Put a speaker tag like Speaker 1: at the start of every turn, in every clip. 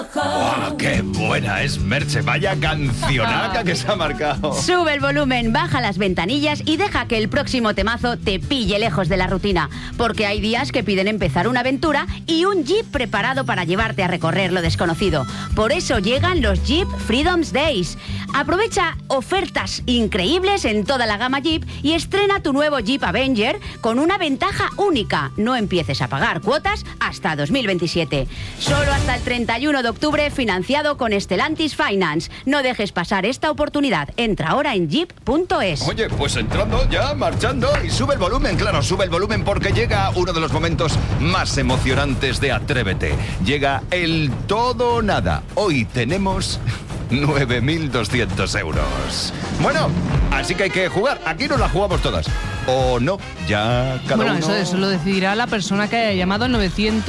Speaker 1: ¡Wow, qué buena es Merche! Vaya cancionaca que se ha marcado.
Speaker 2: Sube el volumen, baja las ventanillas y deja que el próximo temazo te pille lejos de la rutina. Porque hay días que piden empezar una aventura y un Jeep preparado para llevarte a recorrer lo desconocido. Por eso llegan los Jeep Freedoms Days. Aprovecha ofertas increíbles en toda la gama Jeep y estrena tu nuevo Jeep Avenger con una ventaja única. No empieces a pagar cuotas hasta 2027. Solo hasta el 31 de octubre, financiado con Stellantis Finance. No dejes pasar esta oportunidad. Entra ahora en jeep.es.
Speaker 1: Oye, pues entrando ya, marchando y sube el volumen, claro, sube el volumen porque llega uno de los momentos más emocionantes de Atrévete. Llega el todo o nada. Hoy tenemos 9.200 euros. Bueno, así que hay que jugar. Aquí nos la jugamos todas. ¿O no? Ya cada uno...
Speaker 3: Bueno, eso lo decidirá la persona que haya llamado al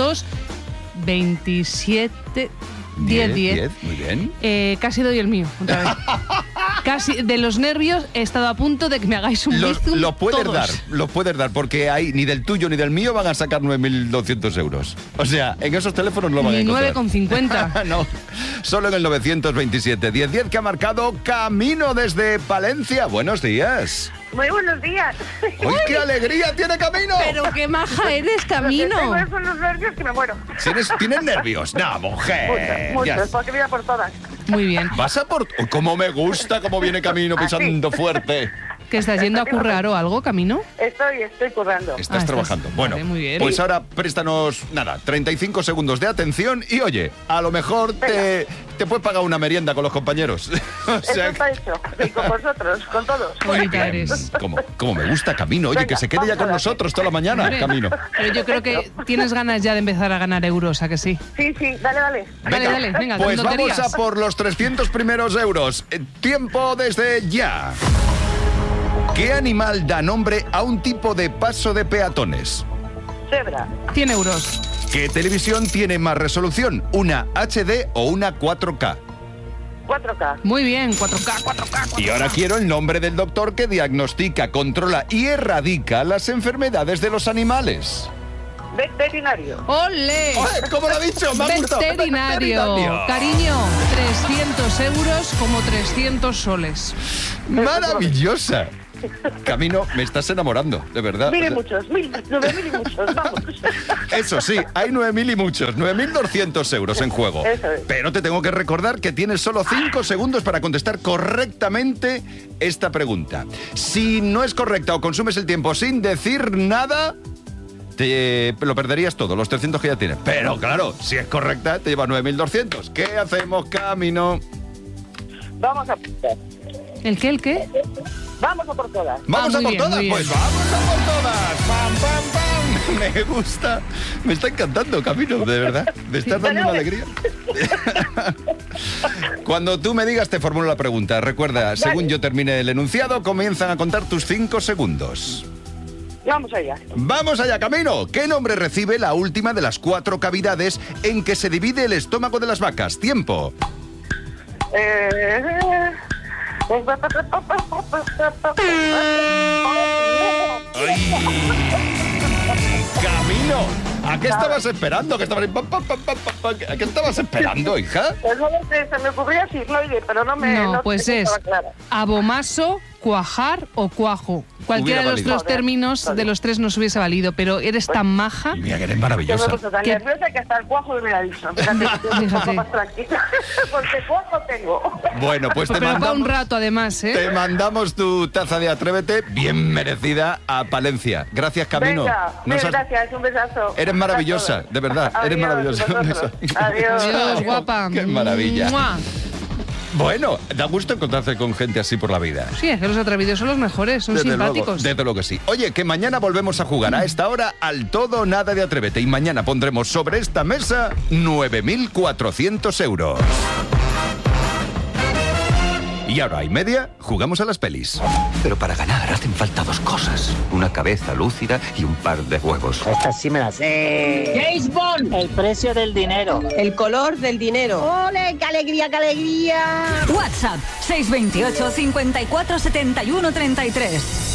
Speaker 3: 927... 10.
Speaker 1: Muy bien.
Speaker 3: Casi doy el mío, otra vez. Casi, de los nervios, he estado a punto de que me hagáis un bizum.
Speaker 1: Los puedes dar, porque ahí ni del tuyo ni del mío van a sacar 9.200 euros. O sea, en esos teléfonos no lo van a encontrar.
Speaker 3: 9,50.
Speaker 1: No, solo en el 927. 10 que ha marcado Camino desde Palencia. Buenos días.
Speaker 4: Muy buenos días.
Speaker 1: ¡Uy, qué alegría tiene Camino!
Speaker 3: Pero qué maja eres, Camino.
Speaker 4: Tengo unos nervios que me muero.
Speaker 1: ¿Tienes nervios? No, mujer.
Speaker 4: Muchos, porque voy a por todas.
Speaker 3: Muy bien.
Speaker 1: ¿Vas a por...? ¡Cómo me gusta cómo viene Camino pisando fuerte!
Speaker 3: ¿Que estás yendo a currar o algo, Camino?
Speaker 4: Estoy currando.
Speaker 1: Estás trabajando. Bueno,
Speaker 3: vale, muy bien.
Speaker 1: Pues ahora préstanos, 35 segundos de atención y oye, a lo mejor te puedes pagar una merienda con los compañeros.
Speaker 4: O sea, eso está hecho. Y con vosotros, con todos.
Speaker 3: Bonita eres.
Speaker 1: Como me gusta Camino. Oye, venga, que se quede ya con nosotros toda la mañana,
Speaker 3: hombre,
Speaker 1: Camino.
Speaker 3: Pero yo creo que tienes ganas ya de empezar a ganar euros, ¿a que sí?
Speaker 4: Sí, dale.
Speaker 3: Venga,
Speaker 1: pues
Speaker 3: con tonterías.
Speaker 1: vamos a por los 300 primeros euros. Tiempo desde ya. ¿Qué animal da nombre a un tipo de paso de peatones?
Speaker 4: Cebra.
Speaker 3: 100 euros.
Speaker 1: ¿Qué televisión tiene más resolución? ¿Una HD o una 4K?
Speaker 4: 4K.
Speaker 3: Muy bien, 4K.
Speaker 1: Y ahora quiero el nombre del doctor que diagnostica, controla y erradica las enfermedades de los animales.
Speaker 4: Veterinario.
Speaker 3: ¡Ole!
Speaker 1: ¿Cómo lo ha dicho? Me ha gustado.
Speaker 3: Veterinario. Cariño, 300 euros como 300 soles.
Speaker 1: Maravillosa. Camino, me estás enamorando, de verdad.
Speaker 4: 9.000 y muchos, vamos.
Speaker 1: Eso sí, hay 9.000 y muchos, 9.200 euros en juego.
Speaker 4: Eso es.
Speaker 1: Pero te tengo que recordar que tienes solo 5 segundos para contestar correctamente esta pregunta. Si no es correcta o consumes el tiempo sin decir nada, te lo perderías todo, los 300 que ya tienes. Pero claro, si es correcta, te llevas 9.200. ¿Qué hacemos, Camino?
Speaker 4: Vamos a...
Speaker 3: ¿El qué?
Speaker 4: Vamos a por todas.
Speaker 1: ¿Vamos a por
Speaker 3: bien,
Speaker 1: todas?
Speaker 3: muy bien.
Speaker 1: Pues vamos a por todas. ¡Pam, pam, pam! Me gusta. Me está encantando, Camino, de verdad. Me estás dando una alegría. Cuando tú me digas, te formulo la pregunta. Recuerda, según yo termine el enunciado, comienzan a contar tus 5 segundos.
Speaker 4: Vamos allá.
Speaker 1: ¡Vamos allá, Camino! ¿Qué nombre recibe la última de las 4 cavidades en que se divide el estómago de las vacas? ¡Tiempo! ¡Ay! ¡Camino! ¿A qué estabas esperando? ¿A qué estabas esperando, hija?
Speaker 4: Pues no sé, se me ocurría sigloide, pero no me...
Speaker 3: No, pues es
Speaker 4: clara.
Speaker 3: abomaso, cuajar o cuajo. Cualquiera de los dos términos de los tres nos hubiese valido, pero eres tan maja.
Speaker 1: Mira que eres
Speaker 4: Yo
Speaker 1: maravillosa.
Speaker 4: me puse tan nerviosa que hasta el cuajo me ha dicho. Fíjate. Más tranquila, porque cuajo tengo.
Speaker 1: Bueno, pues te
Speaker 3: Pero para un
Speaker 1: mandamos,
Speaker 3: rato, además, ¿eh?
Speaker 1: te mandamos tu taza de Atrévete, bien merecida, a Palencia. Gracias, Camino.
Speaker 4: Venga, gracias, un besazo.
Speaker 1: Eres maravillosa, de verdad. Eres maravillosa.
Speaker 4: Adiós.
Speaker 3: Adiós, guapa.
Speaker 1: Qué maravilla.
Speaker 3: ¡Mua!
Speaker 1: Bueno, da gusto encontrarse con gente así por la vida.
Speaker 3: Sí, es que los atrevidos son los mejores, son simpáticos.
Speaker 1: Desde luego que sí. Oye, que mañana volvemos a jugar a esta hora al todo o nada de Atrévete. Y mañana pondremos sobre esta mesa 9.400 euros. Y ahora y media, jugamos a las pelis.
Speaker 5: Pero para ganar hacen falta 2 cosas. Una cabeza lúcida y un par de huevos.
Speaker 6: Esta sí me la sé.
Speaker 7: James Bond.
Speaker 6: El precio del dinero.
Speaker 7: El color del dinero.
Speaker 4: ¡Ole, qué alegría, qué alegría!
Speaker 8: WhatsApp 628 54 71 33.